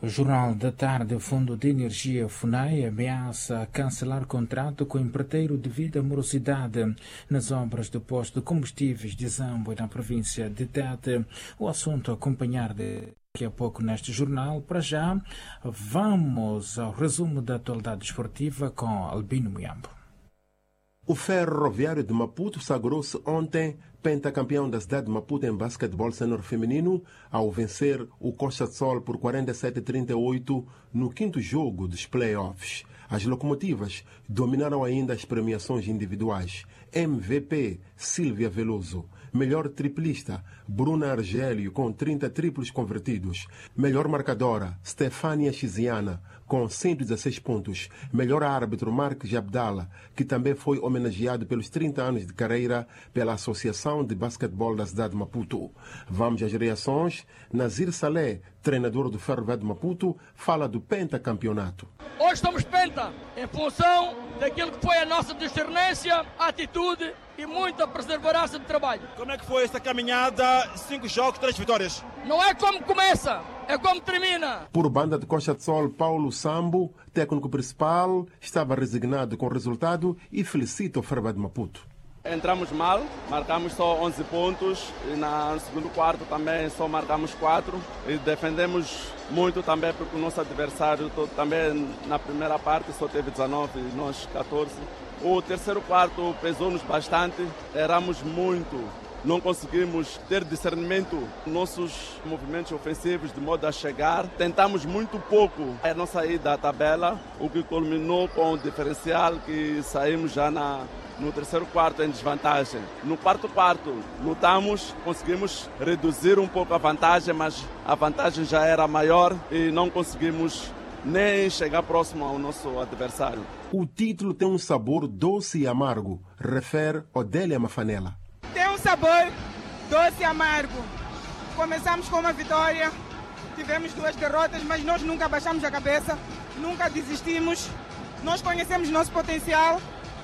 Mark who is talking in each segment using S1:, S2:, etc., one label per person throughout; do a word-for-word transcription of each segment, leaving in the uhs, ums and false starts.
S1: O Jornal da Tarde, o Fundo de Energia FUNAI ameaça cancelar contrato com o empreiteiro devido à morosidade nas obras do posto de combustíveis de Zambo na província de Tete. O assunto a acompanhar daqui a pouco neste jornal. Para já, vamos ao resumo da atualidade esportiva com Albino Muyambo.
S2: O Ferroviário de Maputo sagrou-se ontem pentacampeão da cidade de Maputo em basquetebol sênior feminino ao vencer o Costa de Sol por quarenta e sete a trinta e oito no quinto jogo dos playoffs. As locomotivas dominaram ainda as premiações individuais. M V P Silvia Veloso. Melhor triplista Bruna Argélio com trinta triplos convertidos. Melhor marcadora Stefânia Chiziana com cento e dezesseis pontos. Melhor árbitro Marques Abdala, que também foi homenageado pelos trinta anos de carreira pela Associação de Basquetebol da cidade de Maputo. Vamos às reações. Nazir Saleh, treinador do Ferroviário de Maputo, fala do pentacampeonato.
S3: Hoje estamos penta em função daquilo que foi a nossa discernência, atitude e muita perseverança de trabalho.
S4: Como é que foi esta caminhada? Cinco jogos, três vitórias.
S3: Não é como começa, é como termina.
S2: Por banda de Costa de Sol, Paulo Sambo, técnico principal, estava resignado com o resultado e felicita o Ferroviário de Maputo.
S5: Entramos mal, marcamos só onze pontos e no segundo quarto também só marcamos quatro e defendemos muito também porque o nosso adversário também na primeira parte só teve dezenove e nós catorze. O terceiro quarto pesou-nos bastante, erramos muito, não conseguimos ter discernimento nos nossos movimentos ofensivos de modo a chegar. Tentamos muito pouco a não sair da tabela, o que culminou com o diferencial que saímos já na no terceiro quarto em desvantagem. No quarto quarto lutamos, conseguimos reduzir um pouco a vantagem, mas a vantagem já era maior e não conseguimos nem chegar próximo ao nosso adversário.
S2: O título tem um sabor doce e amargo, refere Odélia Mafanella.
S6: Tem um sabor doce e amargo. Começamos com uma vitória, tivemos duas derrotas, mas nós nunca baixamos a cabeça, nunca desistimos, nós conhecemos nosso potencial.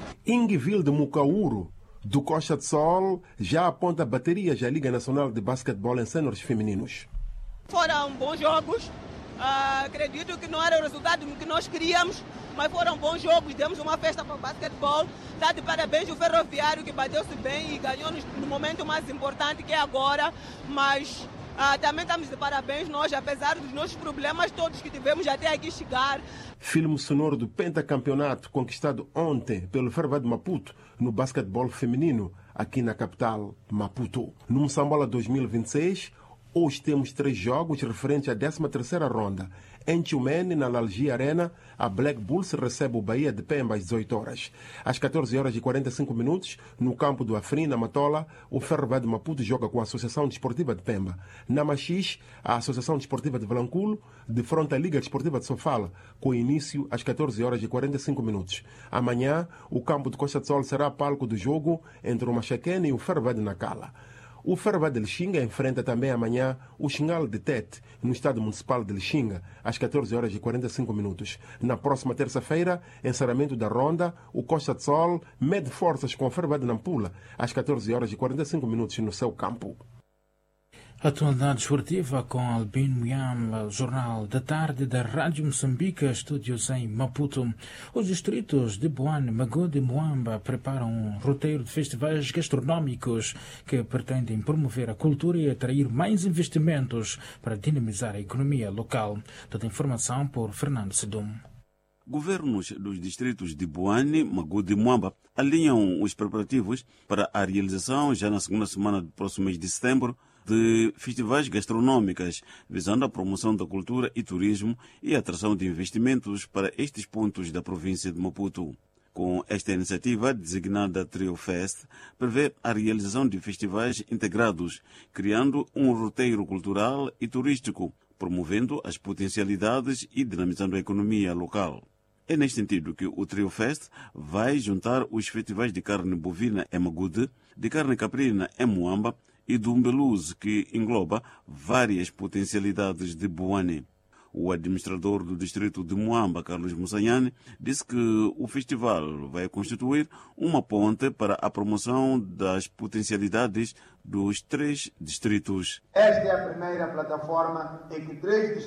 S2: Ingvil de Mucauro, do Costa de Sol, já aponta baterias à Liga Nacional de Basquetebol em Sêniores Femininos.
S7: Foram bons jogos, uh, acredito que não era o resultado que nós queríamos, mas foram bons jogos, demos uma festa para o basquetebol. Está de parabéns o Ferroviário que bateu-se bem e ganhou no momento mais importante que é agora, mas uh, também estamos de parabéns nós, apesar dos nossos problemas todos que tivemos até aqui chegar.
S2: Filme sonoro do pentacampeonato conquistado ontem pelo Ferroviário de Maputo no basquetebol feminino aqui na capital Maputo. No Moçambola dois mil e vinte e seis, hoje temos três jogos referentes à décima terceira ronda. Em Tchumene, na Lalgia Arena, a Black Bulls recebe o Bahia de Pemba às dezoito horas. Às catorze horas e quarenta e cinco minutos, no campo do Afrim, na Matola, o Ferroviário de Maputo joga com a Associação Desportiva de Pemba. Na Machis, a Associação Desportiva de Valanculo defronta a Liga Desportiva de Sofala, com início às catorze horas e quarenta e cinco minutos. Amanhã, o campo de Costa de Sol será palco do jogo entre o Machaquene e o Ferroviário de Nacala. O Ferroviário de Lixinga enfrenta também amanhã o Xingal de Tete, no Estado Municipal de Lixinga, às catorze horas e quarenta e cinco minutos. Na próxima terça-feira, encerramento da ronda, o Costa de Sol mede forças com o Ferroviário de Nampula, às catorze horas e quarenta e cinco minutos no seu campo.
S1: Atualidade esportiva com Albino Muyambo, Jornal da Tarde da Rádio Moçambique, estúdios em Maputo. Os distritos de Boane, Magode e Moamba preparam um roteiro de festivais gastronómicos que pretendem promover a cultura e atrair mais investimentos para dinamizar a economia local. Toda a informação por Fernando Sedum.
S8: Governos dos distritos de Boane, Magode e Moamba alinham os preparativos para a realização, já na segunda semana do próximo mês de setembro, de festivais gastronômicas, visando a promoção da cultura e turismo e a atração de investimentos para estes pontos da província de Maputo. Com esta iniciativa, designada Trio Fest, prevê a realização de festivais integrados, criando um roteiro cultural e turístico, promovendo as potencialidades e dinamizando a economia local. É neste sentido que o Trio Fest vai juntar os festivais de carne bovina em Magode, de carne caprina em Moamba e do Umbeluz, que engloba várias potencialidades de Boane. O administrador do distrito de Moamba, Carlos Mussanhane, disse que o festival vai constituir uma ponte para a promoção das potencialidades dos três distritos.
S9: Esta é a primeira plataforma em que três